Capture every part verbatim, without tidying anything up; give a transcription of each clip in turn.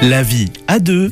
La vie à deux.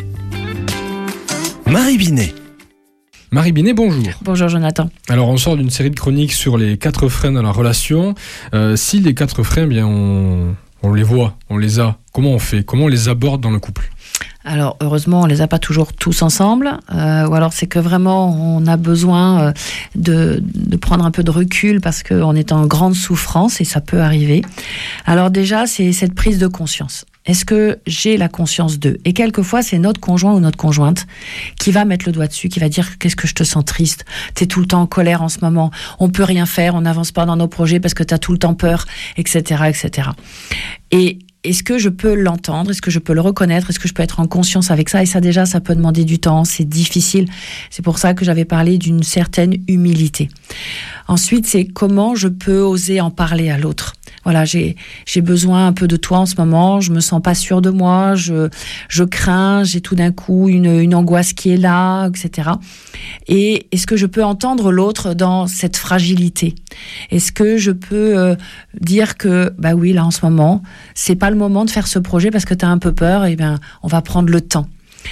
Marie Binet. Marie Binet, bonjour. Bonjour Jonathan. Alors on sort d'une série de chroniques sur les quatre freins dans la relation. Euh, si les quatre freins, eh bien on, on les voit, on les a. Comment on fait ? Comment on les aborde dans le couple ? Alors heureusement on les a pas toujours tous ensemble, euh, ou alors c'est que vraiment on a besoin euh, de, de prendre un peu de recul parce qu'on est en grande souffrance et ça peut arriver. Alors déjà c'est cette prise de conscience. Est-ce que j'ai la conscience d'eux ? Et quelquefois, c'est notre conjoint ou notre conjointe qui va mettre le doigt dessus, qui va dire « Qu'est-ce que je te sens triste ? T'es tout le temps en colère en ce moment. On peut rien faire, on n'avance pas dans nos projets parce que t'as tout le temps peur, et cetera, et cetera » Et est-ce que je peux l'entendre ? Est-ce que je peux le reconnaître ? Est-ce que je peux être en conscience avec ça ? Et ça, déjà, ça peut demander du temps, c'est difficile. C'est pour ça que j'avais parlé d'une certaine humilité. Ensuite, c'est comment je peux oser en parler à l'autre. Voilà, j'ai j'ai besoin un peu de toi en ce moment, je me sens pas sûre de moi, je je crains, j'ai tout d'un coup une une angoisse qui est là, et cetera. Et est-ce que je peux entendre l'autre dans cette fragilité ? Est-ce que je peux euh, dire que bah oui, là en ce moment, c'est pas le moment de faire ce projet parce que tu as un peu peur, et bien on va prendre le temps.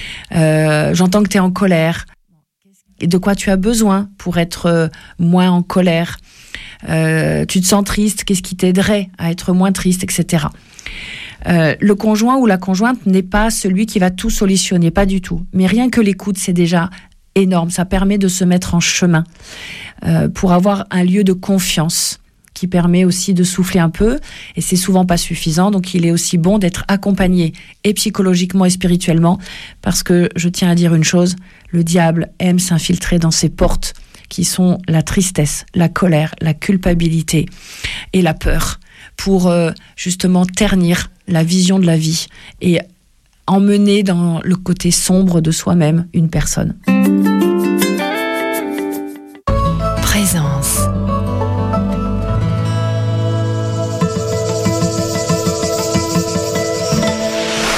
Euh, j'entends que tu es en colère. Et de quoi tu as besoin pour être euh, moins en colère ? Euh, tu te sens triste, qu'est-ce qui t'aiderait à être moins triste, et cetera. Euh, le conjoint ou la conjointe n'est pas celui qui va tout solutionner, pas du tout. Mais rien que l'écoute, c'est déjà énorme. Ça permet de se mettre en chemin euh, pour avoir un lieu de confiance qui permet aussi de souffler un peu. Et c'est souvent pas suffisant, donc il est aussi bon d'être accompagné et psychologiquement et spirituellement, parce que je tiens à dire une chose, le diable aime s'infiltrer dans ces portes qui sont la tristesse, la colère, la culpabilité et la peur, pour euh, justement ternir la vision de la vie et emmener dans le côté sombre de soi-même une personne. Présence.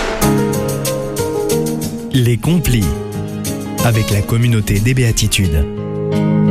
Les Complis, avec la communauté des Béatitudes.